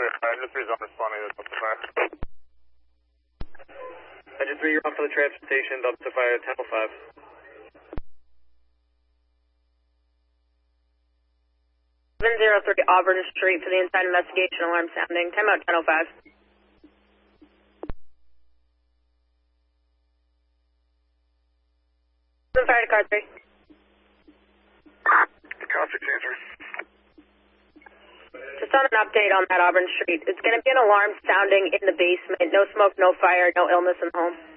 Engine 3 is on responding to Delta Fire. Engine 3, you're on for the transportation, Delta Fire 1005. 703 Auburn Street for the inside investigation, alarm sounding. Timeout 1005. Fire to car 3. Car 6 answer. Just on an update on that Auburn Street. It's going to be an alarm sounding in the basement. No smoke, no fire, no illness in the home.